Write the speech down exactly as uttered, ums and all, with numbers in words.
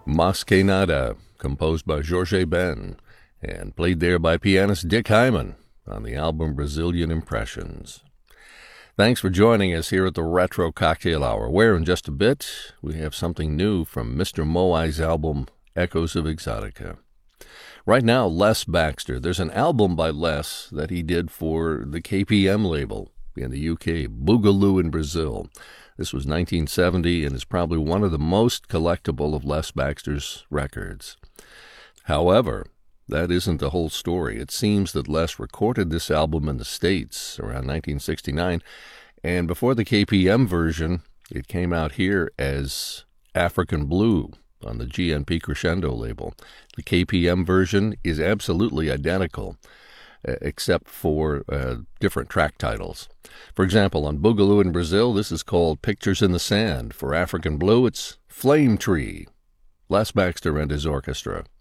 Mas Que Nada, composed by Jorge Ben, and played there by pianist Dick Hyman on the album Brazilian Impressions. Thanks for joining us here at the Retro Cocktail Hour, where in just a bit we have something new from Mister Moai's album Echoes of Exotica. Right now, Les Baxter. There's an album by Les that he did for the K P M label in the U K, Boogaloo in Brazil. This was nineteen seventy and is probably one of the most collectible of Les Baxter's records. However, that isn't the whole story. It seems that Les recorded this album in the States around nineteen sixty-nine, and before the K P M version, it came out here as African Blue on the G N P Crescendo label. The K P M version is absolutely identical, uh, except for uh, different track titles. For example, on Boogaloo in Brazil, this is called Pictures in the Sand. For African Blue, it's Flame Tree. Les Baxter and his orchestra.